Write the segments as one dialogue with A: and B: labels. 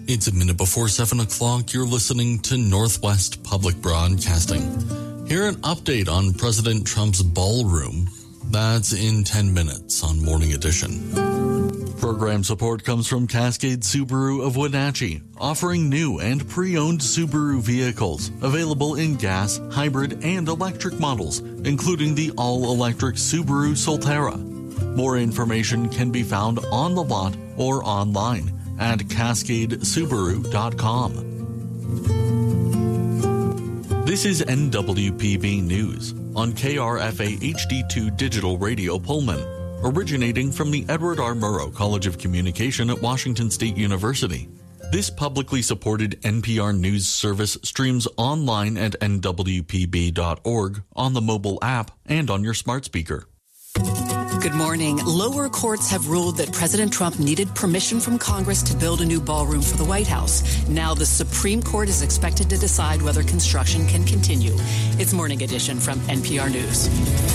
A: It's a minute before 7 o'clock. You're listening to Northwest Public Broadcasting. Here an update on President Trump's ballroom. That's in 10 minutes on Morning Edition. Program support comes from Cascade Subaru of Wenatchee, offering new and pre-owned Subaru vehicles available in gas, hybrid, and electric models, including the all-electric Subaru Solterra. More information can be found on the lot or online at cascadesubaru.com. This is NWPB News on KRFA HD2 Digital Radio Pullman, originating from the Edward R. Murrow College of Communication at Washington State University. This publicly supported NPR News service streams online at nwpb.org, on the mobile app, and on your smart speaker.
B: Good morning. Lower courts have ruled that President Trump needed permission from Congress to build a new ballroom for the White House. Now the Supreme Court is expected to decide whether construction can continue. It's Morning Edition from NPR News.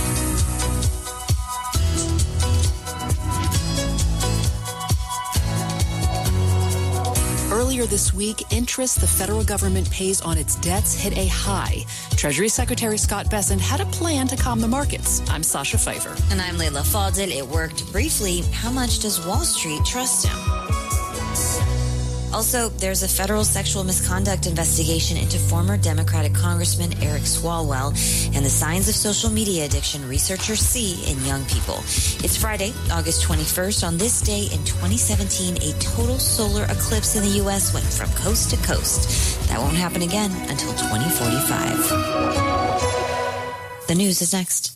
B: Earlier this week, interest the federal government pays on its debts hit a high. Treasury Secretary Scott Bessent had a plan to calm the markets. I'm Sasha Pfeiffer.
C: And I'm Leila Fadel. It worked briefly. How much does Wall Street trust him? Also, there's a federal sexual misconduct investigation into former Democratic Congressman Eric Swalwell and the signs of social media addiction researchers see in young people. It's Friday, August 21st. On this day in 2017, a total solar eclipse in the U.S. went from coast to coast. That won't happen again until 2045. The news is next.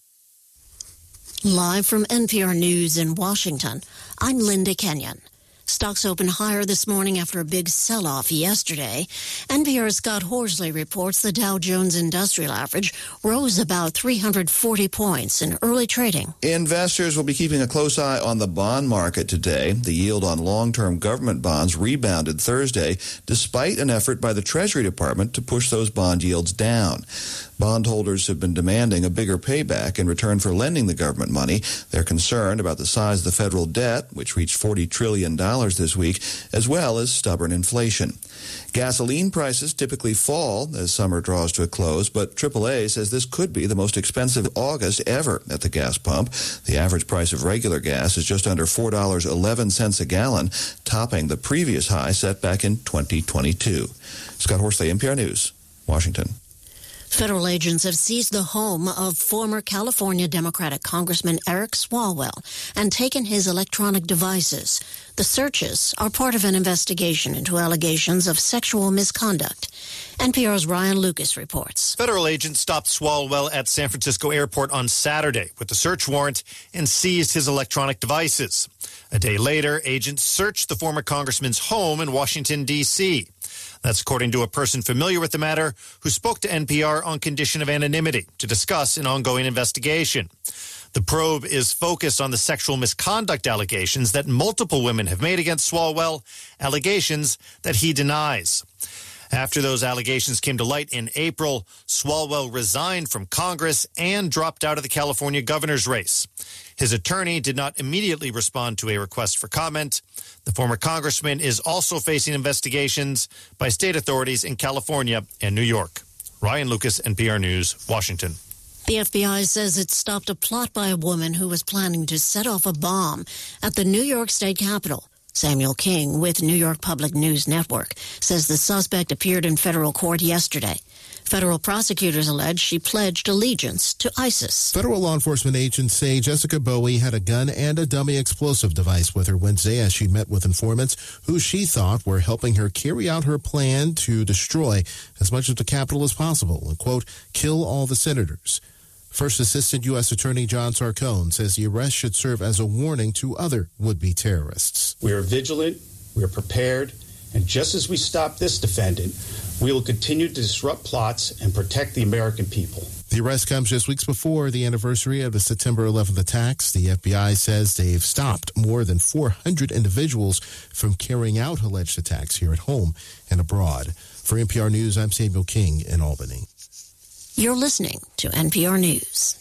D: Live from NPR News in Washington, I'm Linda Kenyon. Stocks opened higher this morning after a big sell-off yesterday. NPR's Scott Horsley reports the Dow Jones Industrial Average rose about 340 points in early trading.
E: Investors will be keeping a close eye on the bond market today. The yield on long-term government bonds rebounded Thursday, despite an effort by the Treasury Department to push those bond yields down. Bondholders have been demanding a bigger payback in return for lending the government money. They're concerned about the size of the federal debt, which reached $40 trillion this week, as well as stubborn inflation. Gasoline prices typically fall as summer draws to a close, but AAA says this could be the most expensive August ever at the gas pump. The average price of regular gas is just under $4.11 a gallon, topping the previous high set back in 2022. Scott Horsley, NPR News, Washington.
D: Federal agents have seized the home of former California Democratic Congressman Eric Swalwell and taken his electronic devices. The searches are part of an investigation into allegations of sexual misconduct. NPR's Ryan Lucas reports.
F: Federal agents stopped Swalwell at San Francisco Airport on Saturday with a search warrant and seized his electronic devices. A day later, agents searched the former congressman's home in Washington, D.C. That's according to a person familiar with the matter who spoke to NPR on condition of anonymity to discuss an ongoing investigation. The probe is focused on the sexual misconduct allegations that multiple women have made against Swalwell, allegations that he denies. After those allegations came to light in April, Swalwell resigned from Congress and dropped out of the California governor's race. His attorney did not immediately respond to a request for comment. The former congressman is also facing investigations by state authorities in California and New York. Ryan Lucas, NPR News, Washington.
D: The FBI says it stopped a plot by a woman who was planning to set off a bomb at the New York State Capitol. Samuel King with New York Public News Network says the suspect appeared in federal court yesterday. Federal prosecutors allege she pledged allegiance to ISIS.
G: Federal law enforcement agents say Jessica Bowie had a gun and a dummy explosive device with her Wednesday as she met with informants who she thought were helping her carry out her plan to destroy as much of the Capitol as possible and, quote, kill all the senators. First Assistant U.S. Attorney John Sarcone says the arrest should serve as a warning to other would-be terrorists.
H: We are vigilant, we are prepared, and just as we stop this defendant, we will continue to disrupt plots and protect the American people.
G: The arrest comes just weeks before the anniversary of the September 11th attacks. The FBI says they've stopped more than 400 individuals from carrying out alleged attacks here at home and abroad. For NPR News, I'm Samuel King in Albany.
D: You're listening to NPR News.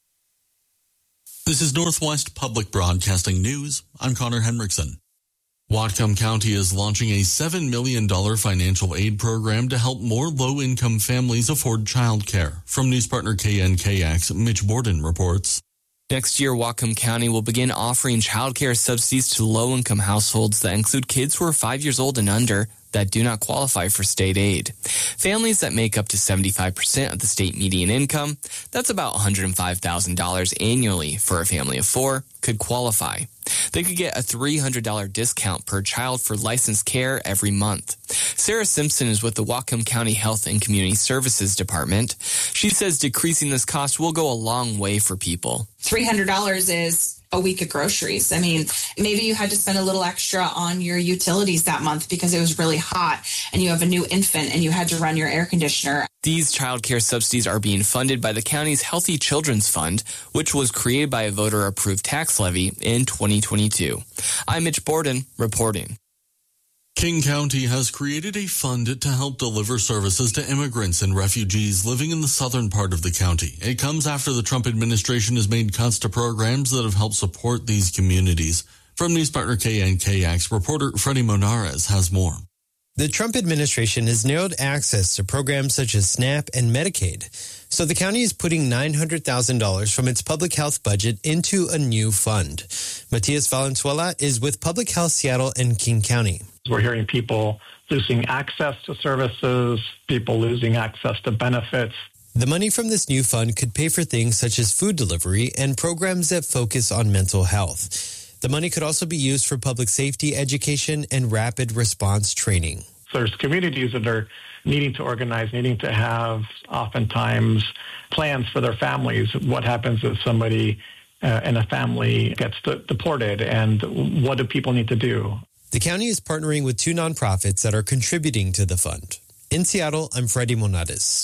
A: This is Northwest Public Broadcasting News. I'm Connor Henriksen. Whatcom County is launching a $7 million financial aid program to help more low-income families afford childcare. From news partner KNKX, Mitch Borden reports.
I: Next year, Whatcom County will begin offering childcare subsidies to low-income households that include kids who are 5 years old and under that do not qualify for state aid. Families that make up to 75% of the state median income, that's about $105,000 annually for a family of four, could qualify. They could get a $300 discount per child for licensed care every month. Sarah Simpson is with the Whatcom County Health and Community Services Department. She says decreasing this cost will go a long way for people.
J: $300 is a week of groceries. I mean, maybe you had to spend a little extra on your utilities that month because it was really hot and you have a new infant and you had to run your air conditioner.
I: These child care subsidies are being funded by the county's Healthy Children's Fund, which was created by a voter-approved tax levy in 2022. I'm Mitch Borden reporting.
A: King County has created a fund to help deliver services to immigrants and refugees living in the southern part of the county. It comes after the Trump administration has made cuts to programs that have helped support these communities. From news partner KNKX, reporter Freddie Monares has more.
K: The Trump administration has narrowed access to programs such as SNAP and Medicaid. So the county is putting $900,000 from its public health budget into a new fund. Matias Valenzuela is with Public Health Seattle and King County.
L: We're hearing people losing access to services, people losing access to benefits.
K: The money from this new fund could pay for things such as food delivery and programs that focus on mental health. The money could also be used for public safety education and rapid response training.
L: So there's communities that are needing to organize, needing to have oftentimes plans for their families. What happens if somebody in a family gets deported, and what do people need to do?
K: The county is partnering with two nonprofits that are contributing to the fund. In Seattle, I'm Freddie Monares.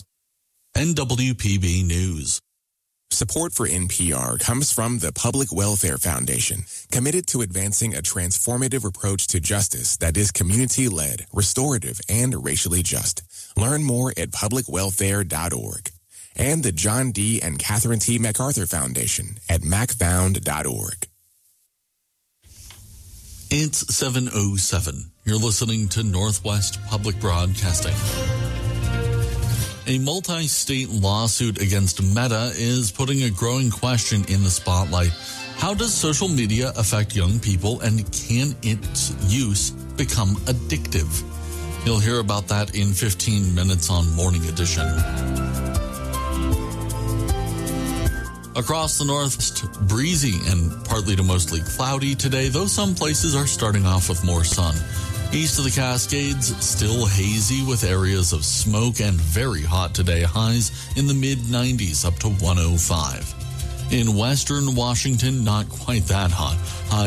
A: NWPB News.
M: Support for NPR comes from the Public Welfare Foundation, committed to advancing a transformative approach to justice that is community-led, restorative, and racially just. Learn more at publicwelfare.org. And the John D. and Catherine T. MacArthur Foundation at macfound.org.
A: It's 7:07. You're listening to Northwest Public Broadcasting. A multi-state lawsuit against Meta is putting a growing question in the spotlight. How does social media affect young people, and can its use become addictive? You'll hear about that in 15 minutes on Morning Edition. Across the Northwest, breezy and partly to mostly cloudy today, though some places are starting off with more sun. East of the Cascades, still hazy with areas of smoke and very hot today. Highs in the mid-90s up to 105. In western Washington, not quite that hot. Highs